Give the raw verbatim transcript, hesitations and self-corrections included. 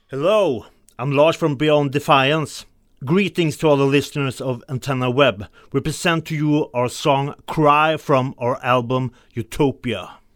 Hello, I'm Lars from Beyond Defiance. Greetings to all the listeners of Antenna Web. We present to you our song Cry from our album Utopia.